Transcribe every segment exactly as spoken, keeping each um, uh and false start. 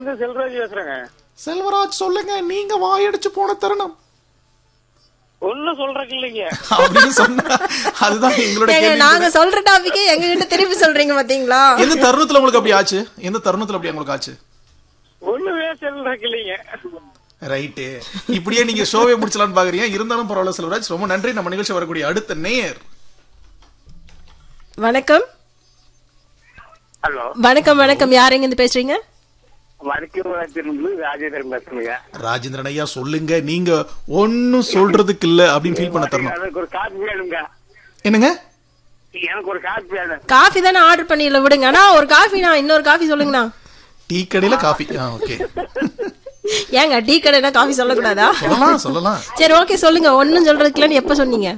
செல்வராஜ் பேசுறேங்க. செல்வராஜ் சொல்லுங்க, நீங்க வாயடிச்சு போன தருணம் ஒன்னும் சொல்றதுக்கு இல்லைங்க அப்படின்னு சொன்னா அதுதான் எங்களோட ஏங்க, கேள்வி. நாங்க சொல்ற டாபிக்கே எங்க கிட்ட திருப்பி சொல்றீங்க பாத்தீங்களா? எந்த தருணத்துல உங்களுக்கு அப்படி ஆச்சு? எந்த தருணத்துல அப்படி உங்களுக்கு ஆச்சு? ஒண்ணுமே சொல்றதுக்கு இல்லைங்க. ரைட்டு. இப்படியே நீங்க ஷோவே முடிச்சலாம்னு பாக்குறீங்க. இருந்தாலும் பரவாயில்ல செல்வராஜ், ரொம்ப நன்றி. நம்ம நிகழ்ச்சி வரக்கூடிய அடுத்த நேயர். வணக்கம். ஹலோ, வணக்கம் வணக்கம். யார் எங்க இருந்து பேசுறீங்க? வணக்கம். ராஜேந்திரன் பேசுறீங்க. ராஜேந்திரன் ஐயா சொல்லுங்க, நீங்க ஒன்னும் சொல்றதுக்கு இல்ல அப்படின்னு ஃபீல் பண்ண தரணும். எனக்கு ஒரு காபி வேணுங்க. என்னங்க? எனக்கு ஒரு காபி வேணும். காஃபி தானே ஆர்டர் பண்ணிடல, விடுங்க. அண்ணா ஒரு காஃபிண்ணா, இன்னொரு காஃபி சொல்லுங்கண்ணா. டீ கடையில காஃபி. ஓகே. ஏங்க டீ கடைனா காஃபி சொல்லக்கூடாதா? சொல்லலாம் சொல்லலாம். சரி ஓகே சொல்லுங்க. ஒன்னும் சொல்றதுக்குலன்னு எப்ப சொன்னீங்க?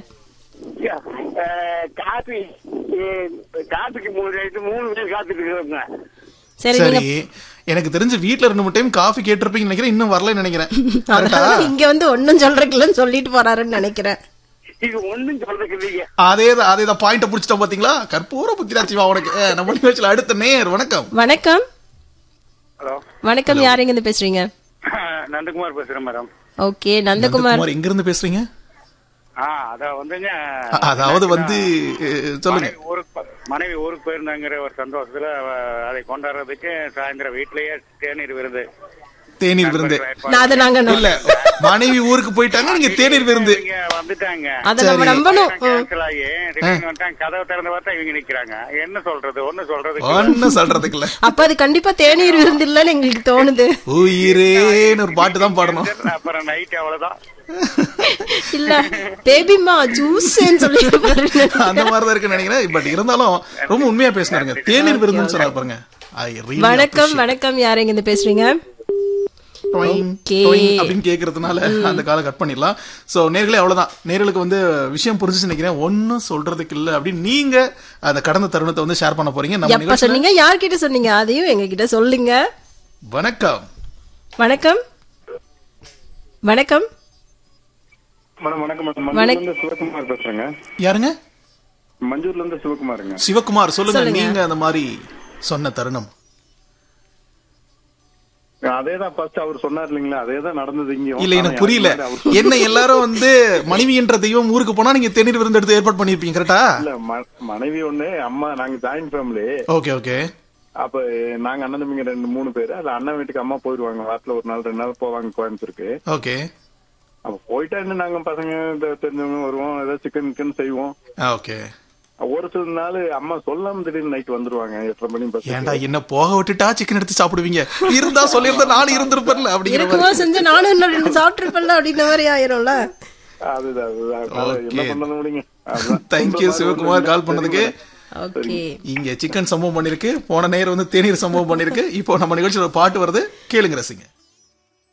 காபி காபிக்கு மூணு ரேட்டு மூணு பேர் காத்துட்டு இருக்கிறோங்க. சரி சரி, நீங்க எனக்கு தெரிஞ்சு வீட்ல ரெண்டு மூணு டைம் காஃபி கேட்டிருப்பீங்க நினைக்கிறேன். இன்னும் வரலன்னு நினைக்கிறேன். அதனால இங்க வந்து ஒன்னும் சொல்றதுக்குலன்னு சொல்லிட்டு போறாருன்னு நினைக்கிறேன். இது ஒண்ணும் சொல்றதுக்கு இல்லைங்க. அதேதான் அதேதான் பாயிண்ட புடிச்சிட்டோம் பாத்தீங்களா? கற்பூர புத்திராட்சிவா உனக்கு. அஹ், நம்ம நிகழ்ச்சியில அடுத்த நேயர். வணக்கம். வணக்கம். ஹலோ வணக்கம். யார் எங்க இருந்து பேசுறீங்க? நந்தகுமார் பேசுறேன் மேடம். ஓகே நந்தகுமார். நந்தகுமார் எங்க இருந்து பேசுறீங்க? ஆ அத வந்துங்க, அதாவது வந்து அஹ், சொல்லுங்க. மனைவி ஊருக்கு மனைவி ஊருக்கு போயிருந்தாங்கிற ஒரு சந்தோஷத்துல அவ அதை கொண்டாடுறதுக்கு சாயந்தரம் வீட்லயே தேநீர் விருந்து. தேநீர் விருந்து அது நாங்க இல்ல, மனைவி ஊருக்கு போயிட்டாங்க, நீங்க தேநீர் விருந்து. இங்க வந்துட்டாங்க. அத நம்ம நம்பணும். கேன்சல் ஆகி திடீர்னு வந்துட்டாங்க. கதவை திறந்து பார்த்தா இவங்க நிக்கிறாங்க. என்ன சொல்றது? ஒண்ணு சொல்றது ஒன்னும் சொல்றதுக்கு இல்ல. அப்ப அது கண்டிப்பா தேநீர் விருந்து இல்லன்னு எங்களுக்கு தோணுது. உயிரேன்னு ஒரு பாட்டு தான் பாடணும். அப்புறம் நைட் அவ்வளவுதான். இல்ல பேபிமா ஜூஸ்ன்னு சொல்லி அந்த மாதிரிதான் இருக்குன்னு நினைக்கிறேன். பட் இருந்தாலும் ரொம்ப உண்மையா பேசினாருங்க. தேநீர் விருந்துன்னு சொன்னாரு பாருங்க. I really வணக்கம் appreciate. வணக்கம். யார் எங்க இருந்து பேசுறீங்க? Doing, Okay. டொயிங் அப்படின்னு கேக்குறதுனால அந்த காலை கட் பண்ணிடலாம். சோ நேர்களே அவ்வளவுதான். நேர்களுக்கு வந்து விஷயம் புரிஞ்சுச்சு நினைக்கிறேன். ஒன்னும் சொல்றதுக்கு இல்ல அப்படின்னு நீங்க அந்த கடந்த தருணத்தை வந்து ஷேர் பண்ண போறீங்க. நம்ம எப்ப நிகழ்ச்சியில சொன்னீங்க? யார்கிட்ட சொன்னீங்க? அதையும் எங்க கிட்ட சொல்லுங்க. வணக்கம். வணக்கம் வணக்கம் மேடம் வணக்கம் மேடம். வணக்கம். மஞ்சூர்ல இருந்து சிவகுமார் பேசுறேங்க. யாருங்க? மஞ்சூர்ல இருந்து சிவகுமாருங்க. சிவகுமார் சொல்லுங்க. சொல்லுங்க. நீங்க அந்த மாதிரி சொன்ன தருணம். அதேதான் ஃபர்ஸ்ட் அவர் சொன்னார் இல்லீங்களா, அதேதான் நடந்தது இங்க. இல்ல எனக்கு புரியல. என்ன எல்லாரும் வந்து மனைவி என்ற தெய்வம் ஊருக்கு போனா நீங்க தேநீர் விருந்து எடுத்து ஏற்பாடு பண்ணிருப்பீங்க, கரெக்டா? இல்ல ம- மனைவி ஒண்ணு, அம்மா, நாங்க ஜாயிண்ட் ஃபேமிலி. Okay okay. அப்ப நாங்க அண்ணன் தம்பிங்க ரெண்டு மூணு பேரு. அது அண்ணன் வீட்டுக்கு அம்மா போயிருவாங்க. வாரத்துல ஒரு நாள் ரெண்டு நாள் போவாங்க கோயம்புத்தூருக்கு. ஓகே. அப்ப போயிட்டா இன்னும் நாங்க பசங்க தெ- தெரிஞ்சவங்க வருவோம். ஏதாவது சிக்கன் கிக்கன் செய்வோம். ஓகே. ஒரு சில நாள் அம்மா சொல்லாம திடீர்னு நைட் வந்துருவாங்க எட்டரை மணி பஸ். ஏன்டா என்ன போக விட்டுட்டா சிக்கன் எடுத்து சாப்பிடுவீங்க? இருந்தா சொல்லியிருந்தா நானும் இருந்திருப்பேன்ல அப்படிங்கிற இருக்குமோ மாதிரி. செஞ்சு நானும் இன்னும் ரெண்டு சாப்பிட்டுருப்பேன்ல அப்படின்ற மாதிரி ஆயிரும்ல. அதுதான் அதுதான். அதனால Okay. என்ன பண்ண முடியுங்க. அதுதான். தேங்க்யூ சிவகுமார் கால் பண்ணதுக்கு. ஓகே இங்க சிக்கன் சம்பவம் பண்ணிருக்கு, போன நேரம் வந்து தேநீர் சம்பவம் பண்ணிருக்கு. இப்போ நம்ம நிகழ்ச்சியில ஒரு பாட்டு வருது, கேளுங்க ரசிங்க.